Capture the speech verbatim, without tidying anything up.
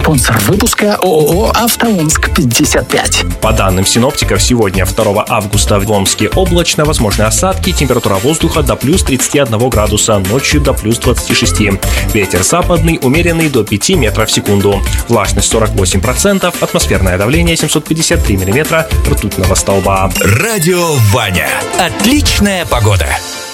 Спонсор выпуска ООО «Автоомск пятьдесят пять». По данным синоптиков, сегодня, второго августа, в Омске облачно, возможны осадки, температура воздуха до плюс тридцати одного градуса, ночью до плюс двадцати шести. Ветер западный, умеренный до пяти метров в секунду. Влажность сорок восемь процентов, атмосферное давление семьсот пятьдесят три миллиметра ртутного столба. Радио Ваня. Отличная погода.